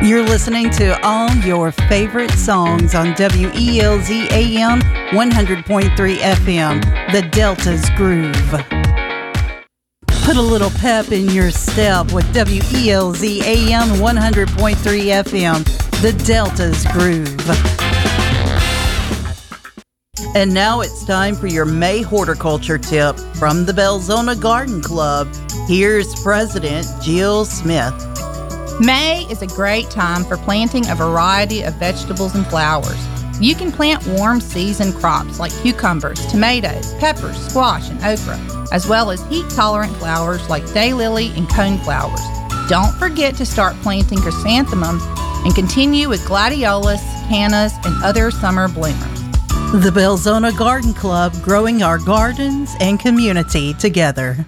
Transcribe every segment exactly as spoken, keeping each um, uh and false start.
You're listening to all your favorite songs on W E L Z A M one hundred point three F M, The Delta's Groove. Put a little pep in your step with W E L Z A M one hundred point three F M, The Delta's Groove. And now it's time for your May horticulture tip from the Belzona Garden Club. Here's President Jill Smith. May is a great time for planting a variety of vegetables and flowers. You can plant warm season crops like cucumbers, tomatoes, peppers, squash, and okra, as well as heat-tolerant flowers like daylily and coneflowers. Don't forget to start planting chrysanthemums and continue with gladiolus, cannas, and other summer bloomers. The Belzona Garden Club, growing our gardens and community together.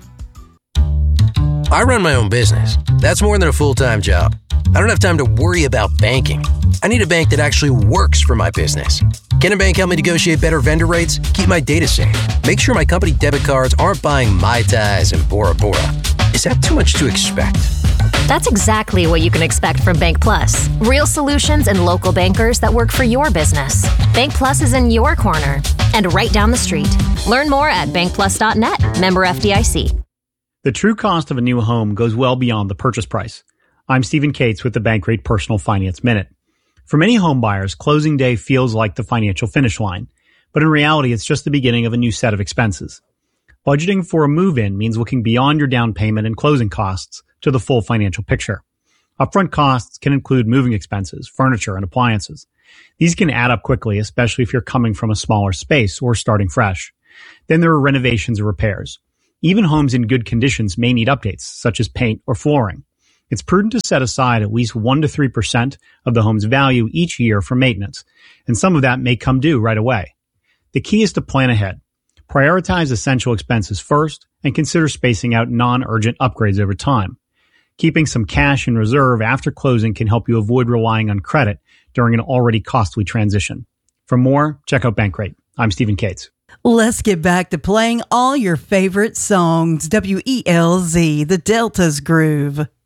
I run my own business. That's more than a full-time job. I don't have time to worry about banking. I need a bank that actually works for my business. Can a bank help me negotiate better vendor rates, keep my data safe, make sure my company debit cards aren't buying Mai Tais and Bora Bora? Is that too much to expect? That's exactly what you can expect from Bank Plus. Real solutions and local bankers that work for your business. Bank Plus is in your corner and right down the street. Learn more at bank plus dot net. Member F D I C. The true cost of a new home goes well beyond the purchase price. I'm Stephen Cates with the Bankrate Personal Finance Minute. For many home buyers, closing day feels like the financial finish line, but in reality, it's just the beginning of a new set of expenses. Budgeting for a move-in means looking beyond your down payment and closing costs to the full financial picture. Upfront costs can include moving expenses, furniture, and appliances. These can add up quickly, especially if you're coming from a smaller space or starting fresh. Then there are renovations or repairs. Even homes in good conditions may need updates, such as paint or flooring. It's prudent to set aside at least one to three percent of the home's value each year for maintenance, and some of that may come due right away. The key is to plan ahead. Prioritize essential expenses first and consider spacing out non-urgent upgrades over time. Keeping some cash in reserve after closing can help you avoid relying on credit during an already costly transition. For more, check out Bankrate. I'm Stephen Cates. Let's get back to playing all your favorite songs. W E L Z, The Delta's Groove.